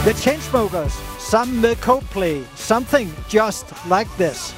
The Chainsmokers sammen med Coldplay. Something Just Like This.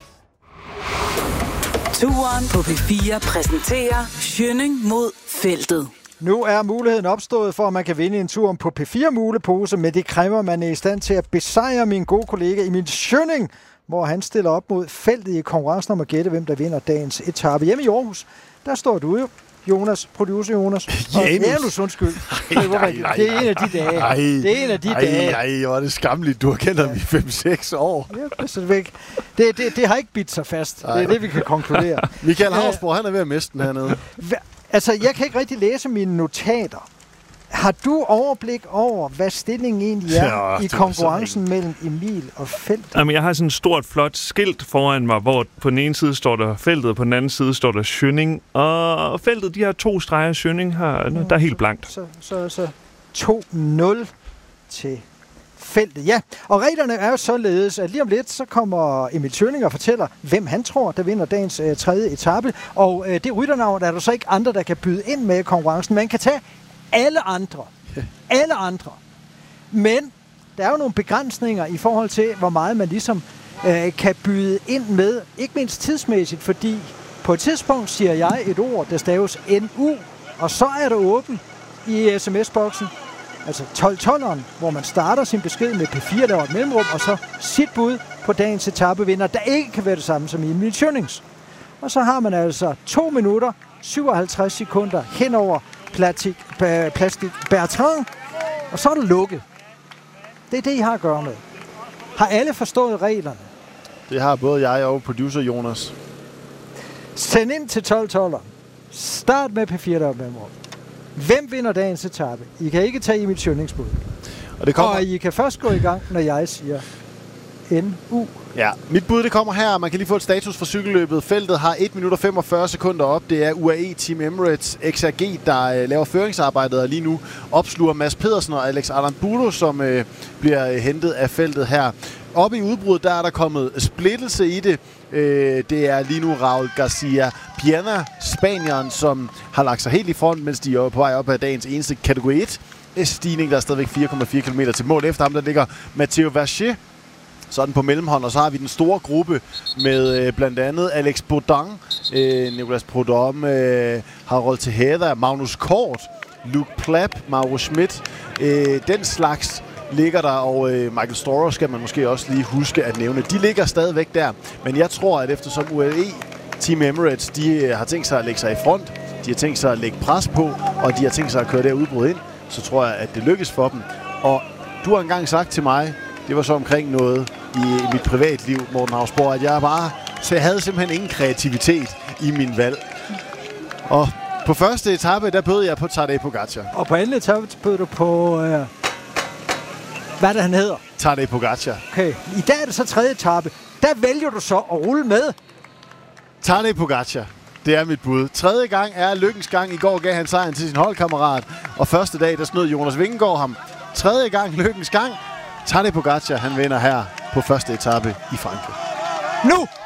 Turen på P4 præsenterer Schønning mod feltet. Nu er muligheden opstået for, at man kan vinde en tur på P4-mulepose, men det kræver, at man er i stand til at besejre min gode kollega Emil Schønning, hvor han stiller op mod feltet i konkurrencen om at gætte, hvem der vinder dagens etape. Hjemme i Aarhus, der står du jo, Jonas, producer Jonas. Janus, undskyld. Det er en af de dage. Det er en af de dage. Nej, hvor er det skamligt. Du har kendt ham i 5-6 år. Det har ikke bidt sig fast. Det er det, vi kan konkludere. Michael Havsborg, han er ved at miste den hernede. Altså, jeg kan ikke rigtig læse mine notater. Har du overblik over, hvad stillingen egentlig er i konkurrencen mellem Emil og feltet? Jamen, jeg har sådan et stort, flot skilt foran mig, hvor på den ene side står der feltet, og på den anden side står der Schønning. Og feltet, de har 2 streger. Schønning her, der er helt blankt. Så 2-0 til feltet. Ja, og reglerne er jo således, at lige om lidt, så kommer Emil Schønning og fortæller, hvem han tror, der vinder dagens 3. etape. Og det rytternavn er der så ikke andre, der kan byde ind med i konkurrencen. Man kan tage alle andre. Men der er jo nogle begrænsninger i forhold til, hvor meget man ligesom kan byde ind med. Ikke mindst tidsmæssigt, fordi på et tidspunkt siger jeg et ord, der staves NU, og så er det åben i sms-boksen. Altså 12-12'eren, hvor man starter sin besked med P4, der var et mellemrum, og så sit bud på dagens etapevinder, der ikke kan være det samme som Emil Schønnings. Og så har man altså 2 minutter, 57 sekunder henover Plastic Bertrand, og så er det lukket. Det er det, I har at gøre med. Har alle forstået reglerne? Det har både jeg og producer Jonas. Send ind til 12-12'eren. Start med P4, der er mellemrum. Hvem vinder dagens etape? I kan ikke tage Emil Schønnings bud. Og I kan først gå i gang, når jeg siger NU. Ja, mit bud det kommer her. Man kan lige få et status for cykelløbet. Feltet har 1 minut og 45 sekunder op. Det er UAE Team Emirates XRG, der laver føringsarbejdet, og lige nu opsluger Mads Pedersen og Alex Aramburu, som bliver hentet af feltet her. Oppe i udbruddet, der er der kommet splittelse i det. Det er lige nu Raul Garcia Piana, spanieren, som har lagt sig helt i front, mens de er på vej op af dagens eneste kategori 1. Stigning, der er stadigvæk 4,4 km til mål. Efter ham, der ligger Matteo Verger, sådan på mellemhånd, og så har vi den store gruppe med blandt andet Alex Baudin, Nicolas Prudhomme, Harold Tejada, Magnus Kort, Luke Plapp, Mauro Schmidt. Den slags ligger der, og Michael Storer skal man måske også lige huske at nævne. De ligger stadigvæk der, men jeg tror, at eftersom UAE Team Emirates, de har tænkt sig at lægge sig i front, de har tænkt sig at lægge pres på, og de har tænkt sig at køre det udbrud ind, så tror jeg, at det lykkes for dem. Og du har engang sagt til mig, det var så omkring noget i mit privatliv, Morten Havsborg, at jeg havde simpelthen ingen kreativitet i min valg. Og på første etape, der bød jeg på Tadej Pogačar. Og på anden etape bød du på, hvad det han hedder? Tadej Pogačar. Okay, i dag er det så 3. etape. Der vælger du så at rulle med. Tadej Pogačar. Det er mit bud. 3. gang er lykkens gang. I går gav han sejren til sin holdkammerat. Og første dag, der snød Jonas Vingegaard ham. 3. gang lykkens gang. Tadej Pogačar, han vinder her på første etape i Frankrig. Nu